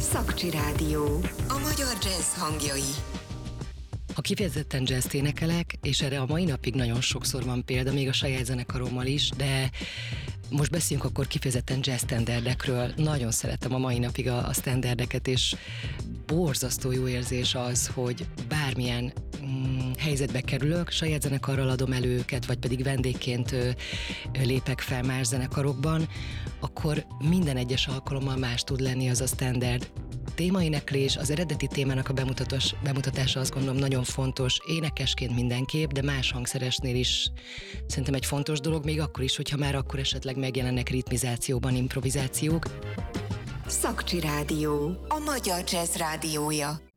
Szakcsi Rádió. A magyar jazz hangjai. Ha kifejezetten jazzt énekelek, és erre a mai napig nagyon sokszor van példa, még a saját zenekarommal is, de most beszéljünk akkor kifejezetten jazz standardekről. Nagyon szeretem a mai napig a standardeket, és borzasztó jó érzés az, hogy bármilyen helyzetbe kerülök, saját zenekarral adom elő őket, vagy pedig vendégként lépek fel más zenekarokban, akkor minden egyes alkalommal más tud lenni az a standard. Témaéneklés, az eredeti témának a bemutatása azt gondolom nagyon fontos, énekesként mindenképp, de más hangszeresnél is szerintem egy fontos dolog, még akkor is, hogyha már akkor esetleg megjelennek ritmizációban improvizációk. Szakcsi Rádió. A magyar jazz rádiója.